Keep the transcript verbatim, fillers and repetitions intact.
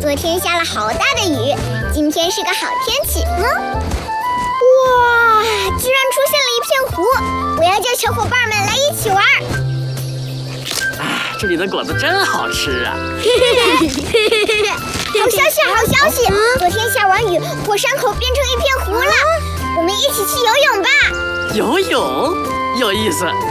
昨天下了好大的雨，今天是个好天气。嗯，哇，居然出现了一片湖！我要叫小伙伴们来一起玩。 哎，这里的果子真好吃啊！ 好消息，好消息！昨天下完雨，火山口变成一片湖了。我们一起去游泳吧。 游泳有意思。